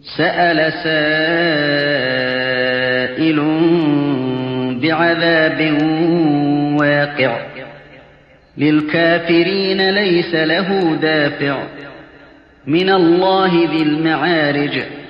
سأل سائل بعذاب واقع للكافرين ليس له دافع من الله ذي المعارج